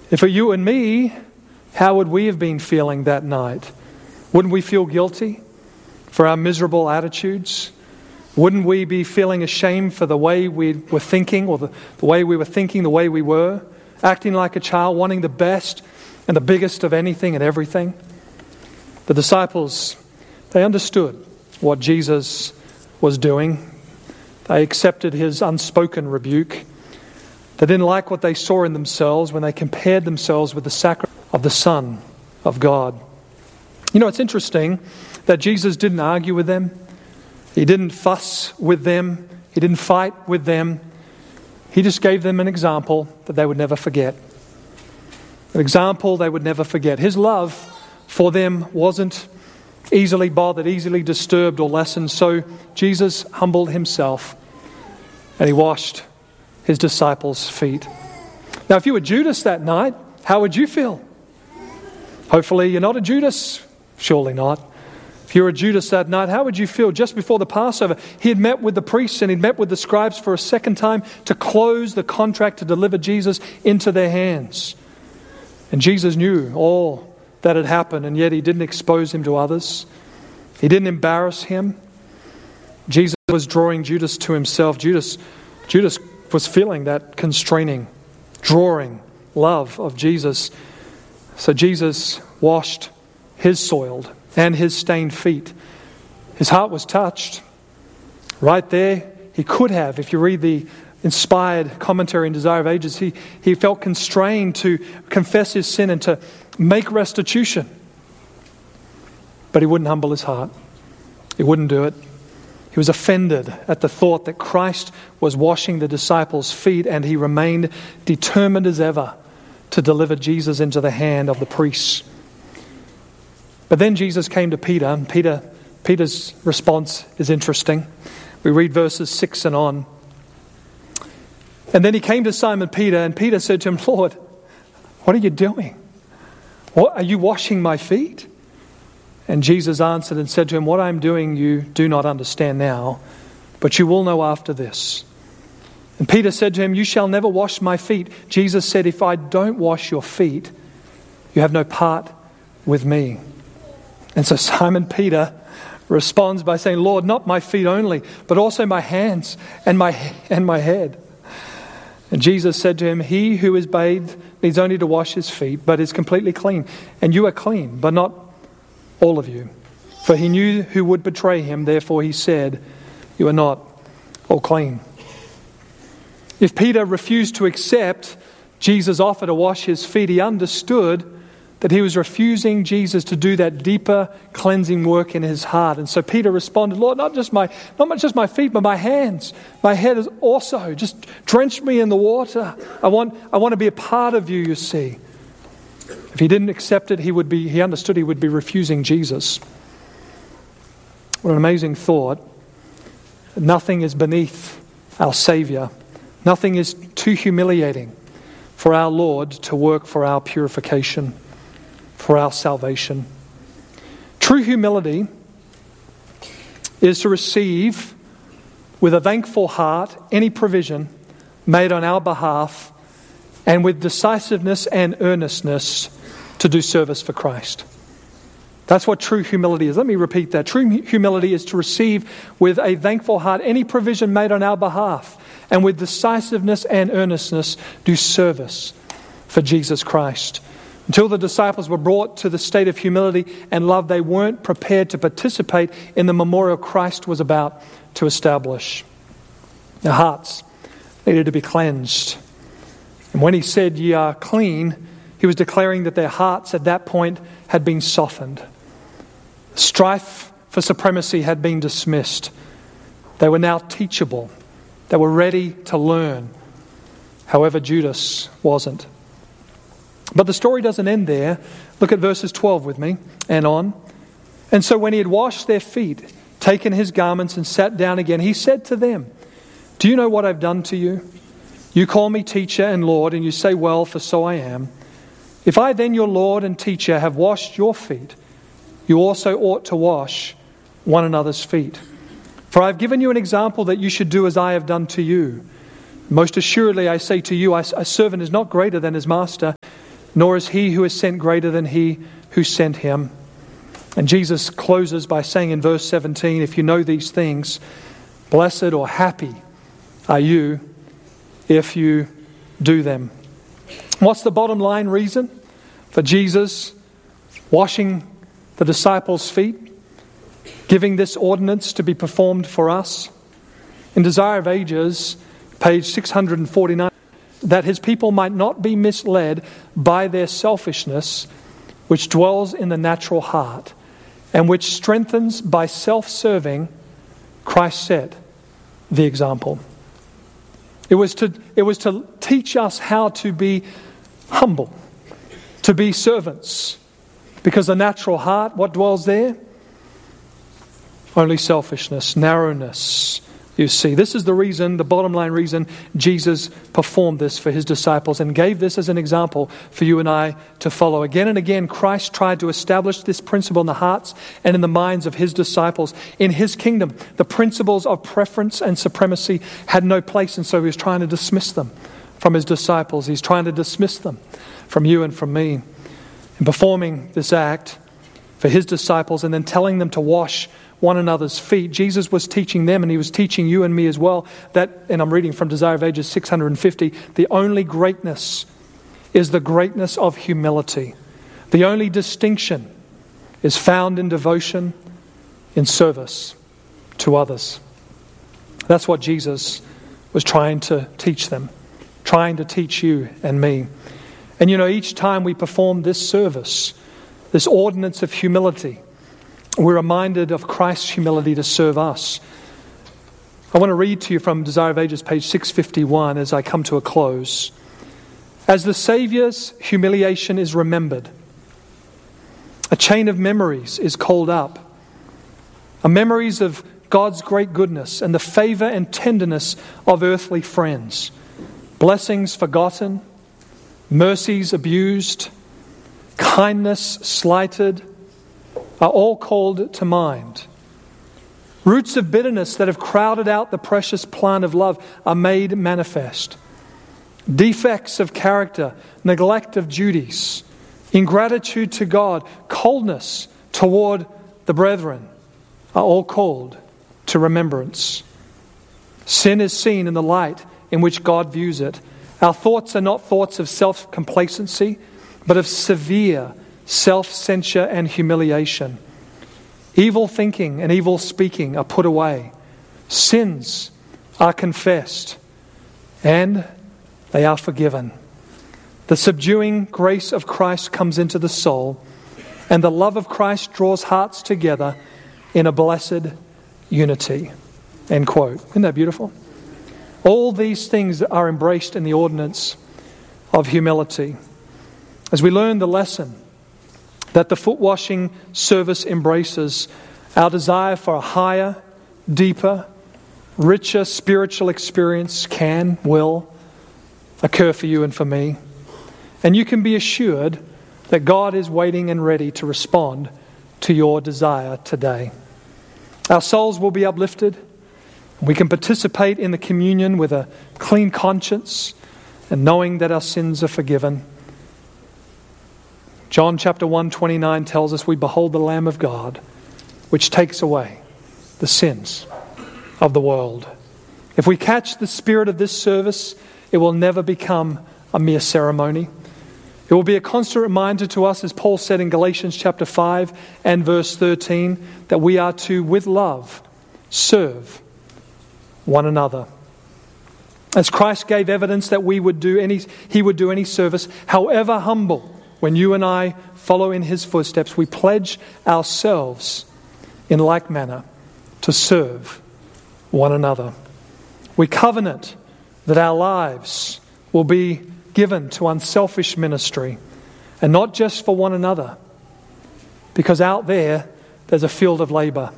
If for you and me, how would we have been feeling that night? Wouldn't we feel guilty for our miserable attitudes? Wouldn't we be feeling ashamed for the way we were thinking, or the way we were thinking, the way we were, acting like a child, wanting the best and the biggest of anything and everything? The disciples, they understood what Jesus was doing. They accepted his unspoken rebuke. They didn't like what they saw in themselves when they compared themselves with the sacrifice of the Son of God. You know, it's interesting that Jesus didn't argue with them. He didn't fuss with them. He didn't fight with them. He just gave them an example that they would never forget. An example they would never forget. His love for them wasn't easily bothered, easily disturbed or lessened. So Jesus humbled himself and he washed his disciples' feet. Now, if you were Judas that night, how would you feel? Hopefully you're not a Judas. Surely not. If you were a Judas that night, how would you feel? Just before the Passover, he had met with the priests and he'd met with the scribes for a second time to close the contract to deliver Jesus into their hands. And Jesus knew all that had happened, and yet he didn't expose him to others. He didn't embarrass him. Jesus was drawing Judas to himself. Judas was feeling that constraining, drawing love of Jesus. So Jesus washed his soiled and his stained feet. His heart was touched. Right there, he could have, if you read the inspired commentary in Desire of Ages, he felt constrained to confess his sin and to make restitution. But he wouldn't humble his heart. He wouldn't do it. He was offended at the thought that Christ was washing the disciples' feet, and he remained determined as ever to deliver Jesus into the hand of the priests. But then Jesus came to Peter, and Peter's response is interesting. We read verses 6 and on. And then he came to Simon Peter, and Peter said to him, Lord, what are you doing? What, are you washing my feet? And Jesus answered and said to him, what I am doing you do not understand now, but you will know after this. And Peter said to him, you shall never wash my feet. Jesus said, if I don't wash your feet, you have no part with me. And so Simon Peter responds by saying, Lord, not my feet only, but also my hands and my head. And Jesus said to him, he who is bathed needs only to wash his feet, but is completely clean. And you are clean, but not all of you. For he knew who would betray him, therefore he said, you are not all clean. If Peter refused to accept Jesus' offer to wash his feet, he understood that he was refusing Jesus to do that deeper cleansing work in his heart. And so Peter responded, Lord, not just my feet, but my hands, my head is also. Just drench me in the water. I want to be a part of you, you see. If he didn't accept it, he understood he would be refusing Jesus. What an amazing thought. Nothing is beneath our Savior. Nothing is too humiliating for our Lord to work for our purification, for our salvation. True humility is to receive with a thankful heart any provision made on our behalf, and with decisiveness and earnestness to do service for Christ. That's what true humility is. Let me repeat that. True humility is to receive with a thankful heart any provision made on our behalf, and with decisiveness and earnestness do service for Jesus Christ. Until the disciples were brought to the state of humility and love, they weren't prepared to participate in the memorial Christ was about to establish. Their hearts needed to be cleansed. And when he said, ye are clean, he was declaring that their hearts at that point had been softened. Strife for supremacy had been dismissed. They were now teachable. They were ready to learn. However, Judas wasn't. But the story doesn't end there. Look at verses 12 with me and on. And so when he had washed their feet, taken his garments and sat down again, he said to them, do you know what I've done to you? You call me teacher and Lord, and you say, well, for so I am. If I then, your Lord and teacher, have washed your feet, you also ought to wash one another's feet. For I have given you an example that you should do as I have done to you. Most assuredly, I say to you, a servant is not greater than his master, nor is he who is sent greater than he who sent him. And Jesus closes by saying in verse 17, if you know these things, blessed or happy are you if you do them. What's the bottom line reason for Jesus washing the disciples' feet, giving this ordinance to be performed for us? In Desire of Ages, page 649, that his people might not be misled by their selfishness, which dwells in the natural heart, and which strengthens by self-serving. Christ set the example. It was to teach us how to be humble, to be servants, because the natural heart, what dwells there? Only selfishness, narrowness. You see, this is the reason, the bottom line reason, Jesus performed this for his disciples and gave this as an example for you and I to follow. Again and again, Christ tried to establish this principle in the hearts and in the minds of his disciples. In his kingdom, the principles of preference and supremacy had no place, and so he was trying to dismiss them from his disciples. He's trying to dismiss them from you and from me. In performing this act for his disciples and then telling them to wash one another's feet, Jesus was teaching them, and he was teaching you and me as well, that, and I'm reading from Desire of Ages 650, the only greatness is the greatness of humility. The only distinction is found in devotion, in service to others. That's what Jesus was trying to teach them, trying to teach you and me. And each time we perform this service, this ordinance of humility, we're reminded of Christ's humility to serve us. I want to read to you from Desire of Ages, page 651, as I come to a close. As the Saviour's humiliation is remembered, a chain of memories is called up. Memories of God's great goodness and the favor and tenderness of earthly friends. Blessings forgotten, mercies abused, kindness slighted, are all called to mind. Roots of bitterness that have crowded out the precious plant of love are made manifest. Defects of character, neglect of duties, ingratitude to God, coldness toward the brethren are all called to remembrance. Sin is seen in the light in which God views it. Our thoughts are not thoughts of self-complacency, but of severe self-censure and humiliation. Evil thinking and evil speaking are put away. Sins are confessed and they are forgiven. The subduing grace of Christ comes into the soul, and the love of Christ draws hearts together in a blessed unity. End quote. Isn't that beautiful? All these things are embraced in the ordinance of humility. As we learn the lesson that the foot washing service embraces, our desire for a higher, deeper, richer spiritual experience will occur for you and for me. And you can be assured that God is waiting and ready to respond to your desire today. Our souls will be uplifted. We can participate in the communion with a clean conscience and knowing that our sins are forgiven. John chapter 1:29 tells us we behold the Lamb of God, which takes away the sins of the world. If we catch the spirit of this service, it will never become a mere ceremony. It will be a constant reminder to us, as Paul said in Galatians chapter 5 and verse 13, that we are to, with love, serve one another. As Christ gave evidence that He would do any service, however humble. When you and I follow in His footsteps, we pledge ourselves in like manner to serve one another. We covenant that our lives will be given to unselfish ministry, and not just for one another, because out there's a field of labor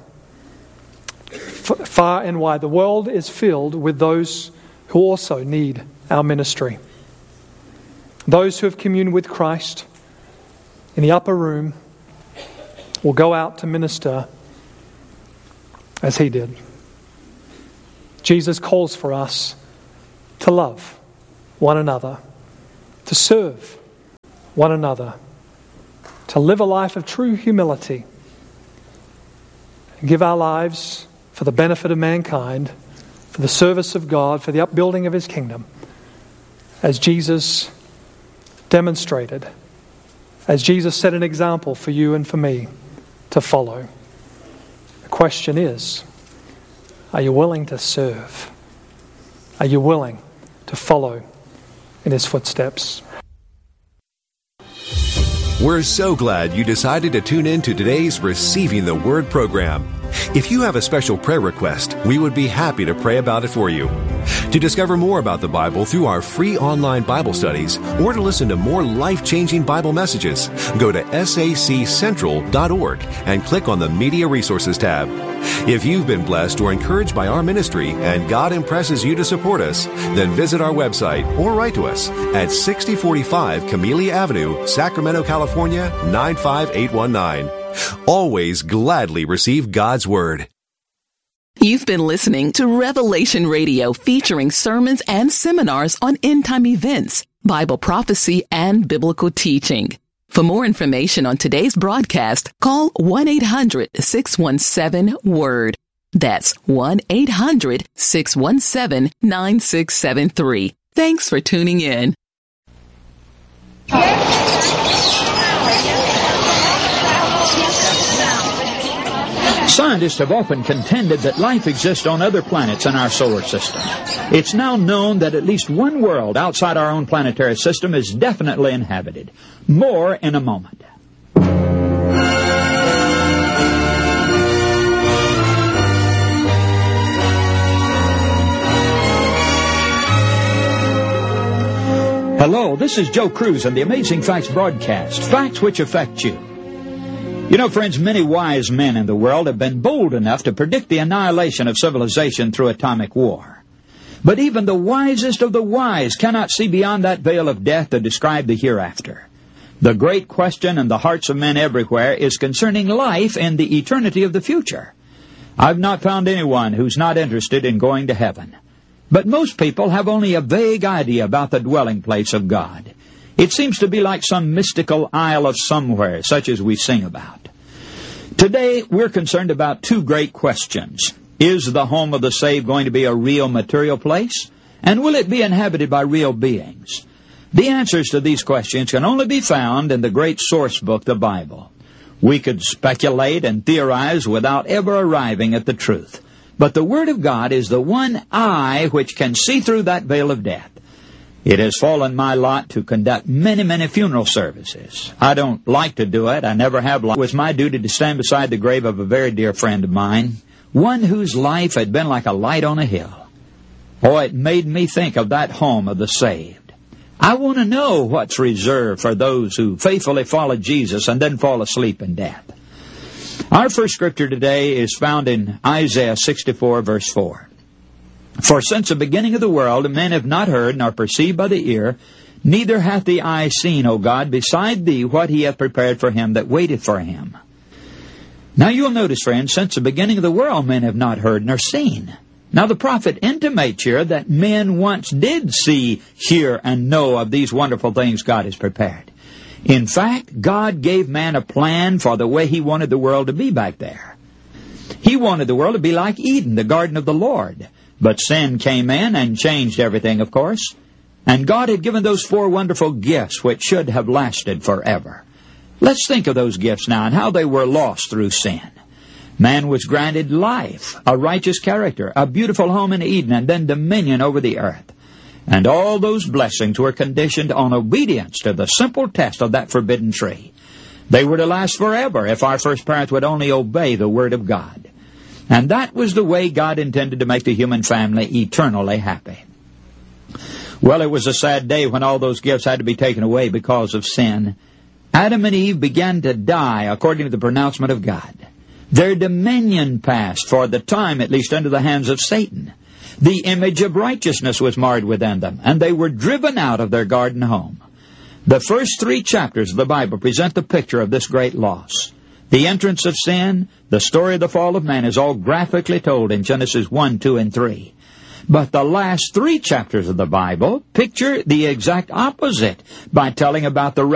far and wide. The world is filled with those who also need our ministry. Those who have communed with Christ in the upper room will go out to minister as He did. Jesus calls for us to love one another, to serve one another, to live a life of true humility, and give our lives for the benefit of mankind, for the service of God, for the upbuilding of His kingdom, as Jesus demonstrated, as Jesus set an example for you and for me to follow. The question is, are you willing to serve? Are you willing to follow in His footsteps? We're so glad you decided to tune in to today's Receiving the Word program. If you have a special prayer request, we would be happy to pray about it for you. To discover more about the Bible through our free online Bible studies, or to listen to more life-changing Bible messages, go to saccentral.org and click on the Media Resources tab. If you've been blessed or encouraged by our ministry and God impresses you to support us, then visit our website or write to us at 6045 Camellia Avenue, Sacramento, California, 95819. Always gladly receive God's Word. You've been listening to Revelation Radio, featuring sermons and seminars on end-time events, Bible prophecy, and biblical teaching. For more information on today's broadcast, call 1-800-617-WORD. That's 1-800-617-9673. Thanks for tuning in. Scientists have often contended that life exists on other planets in our solar system. It's now known that at least one world outside our own planetary system is definitely inhabited. More in a moment. Hello, this is Joe Cruz on the Amazing Facts broadcast. Facts which affect you. You know, friends, many wise men in the world have been bold enough to predict the annihilation of civilization through atomic war. But even the wisest of the wise cannot see beyond that veil of death to describe the hereafter. The great question in the hearts of men everywhere is concerning life and the eternity of the future. I've not found anyone who's not interested in going to heaven. But most people have only a vague idea about the dwelling place of God. It seems to be like some mystical isle of somewhere, such as we sing about. Today, we're concerned about two great questions. Is the home of the saved going to be a real material place? And will it be inhabited by real beings? The answers to these questions can only be found in the great source book, the Bible. We could speculate and theorize without ever arriving at the truth. But the Word of God is the one eye which can see through that veil of death. It has fallen my lot to conduct many, many funeral services. I don't like to do it. I never have liked. It was my duty to stand beside the grave of a very dear friend of mine, one whose life had been like a light on a hill. Oh, it made me think of that home of the saved. I want to know what's reserved for those who faithfully follow Jesus and then fall asleep in death. Our first scripture today is found in Isaiah 64, verse 4. For since the beginning of the world, men have not heard, nor perceived by the ear, neither hath the eye seen, O God, beside thee what he hath prepared for him that waiteth for him. Now you'll notice, friends, since the beginning of the world, men have not heard nor seen. Now the prophet intimates here that men once did see, hear, and know of these wonderful things God has prepared. In fact, God gave man a plan for the way he wanted the world to be back there. He wanted the world to be like Eden, the garden of the Lord. But sin came in and changed everything, of course. And God had given those four wonderful gifts which should have lasted forever. Let's think of those gifts now and how they were lost through sin. Man was granted life, a righteous character, a beautiful home in Eden, and then dominion over the earth. And all those blessings were conditioned on obedience to the simple test of that forbidden tree. They were to last forever if our first parents would only obey the Word of God. And that was the way God intended to make the human family eternally happy. Well, it was a sad day when all those gifts had to be taken away because of sin. Adam and Eve began to die according to the pronouncement of God. Their dominion passed, for the time at least, into the hands of Satan. The image of righteousness was marred within them, and they were driven out of their garden home. The first 3 chapters of the Bible present the picture of this great loss. The entrance of sin, the story of the fall of man is all graphically told in Genesis 1, 2, and 3. But the last 3 chapters of the Bible picture the exact opposite by telling about the